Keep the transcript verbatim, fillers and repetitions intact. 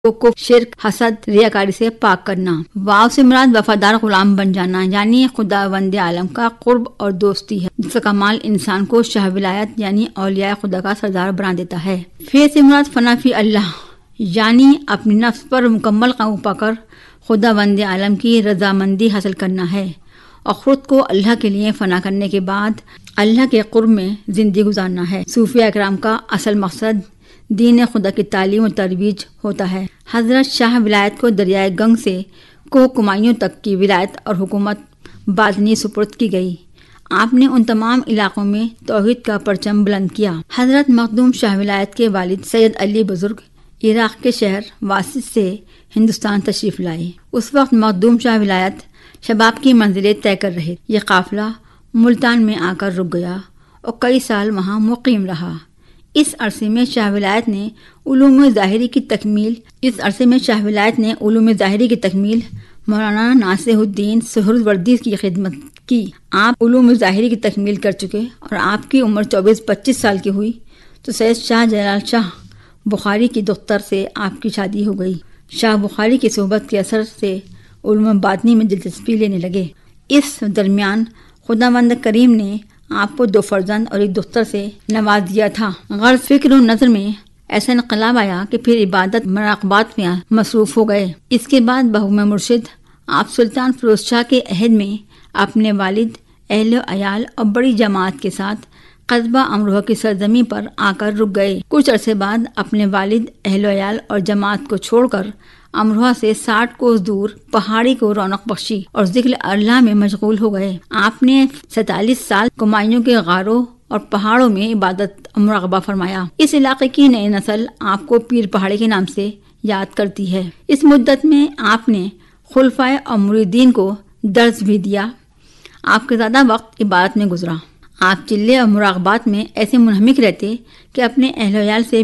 کو شرک، حسد، ریاکاری سے پاک کرنا۔ واو سے مراد وفادار غلام بن جانا، یعنی خداوند عالم کا قرب اور دوستی ہے، جس کا کمال انسان کو شاہ ولایت یعنی اولیاء خدا کا سردار بنا دیتا ہے۔ فی سے مراد فنا فی اللہ، یعنی اپنی نفس پر مکمل قابو پا کر خداوند عالم کی رضامندی حاصل کرنا ہے، اور خود کو اللہ کے لیے فنا کرنے کے بعد اللہ کے قرب میں زندگی گزارنا ہے۔ صوفیاء اکرام کا اصل مقصد دین خدا کی تعلیم و ترویج ہوتا ہے۔ حضرت شاہ ولایت کو دریائے گنگ سے کوہ کمائیوں تک کی ولایت اور حکومت باطنی سپرد کی گئی۔ آپ نے ان تمام علاقوں میں توحید کا پرچم بلند کیا۔ حضرت مخدوم شاہ ولایت کے والد سید علی بزرگ عراق کے شہر واسط سے ہندوستان تشریف لائے۔ اس وقت مخدوم شاہ ولایت شباب کی منزلیں طے کر رہے۔ یہ قافلہ ملتان میں آ کر رک گیا اور کئی سال وہاں مقیم رہا۔ اس عرصے میں شاہ ولایت نے علوم ظاہری کی تکمیل اس عرصے میں شاہ ولایت نے علوم ظاہری کی تکمیل مولانا ناصر الدین سہروردی کی خدمت کی۔ آپ علوم ظاہری کی تکمیل کر چکے اور آپ کی عمر چوبیس پچیس سال کی ہوئی تو سید شاہ جلال شاہ بخاری کی دختر سے آپ کی شادی ہو گئی۔ شاہ بخاری کی صحبت کے اثر سے علوم باطنی میں دلچسپی لینے لگے۔ اس درمیان خداوند کریم نے آپ کو دو فرزند اور ایک دختر سے نواز دیا تھا۔ غرض فکر و نظر میں ایسا انقلاب آیا کہ پھر عبادت مراقبات میں مصروف ہو گئے۔ اس کے بعد بہو مرشد آپ سلطان فیروز شاہ کے عہد میں اپنے والد، اہل و عیال اور بڑی جماعت کے ساتھ قصبہ امروہہ کی سرزمین پر آ کر رک گئے۔ کچھ عرصے بعد اپنے والد، اہل و عیال اور جماعت کو چھوڑ کر امروہہ سے ساٹھ کوس دور پہاڑی کو رونق بخشی اور ذکر اللہ میں مشغول ہو گئے۔ آپ نے سینتالیس سال کمائیوں کے غاروں اور پہاڑوں میں عبادت اور مراقبہ فرمایا۔ اس علاقے کی نئی نسل آپ کو پیر پہاڑی کے نام سے یاد کرتی ہے۔ اس مدت میں آپ نے خلفائے اور مریدین کو درس بھی دیا۔ آپ کا زیادہ وقت عبادت میں گزرا۔ آپ چلے اور مراقبات میں ایسے منہمک رہتے کہ اپنے اہل و عیال سے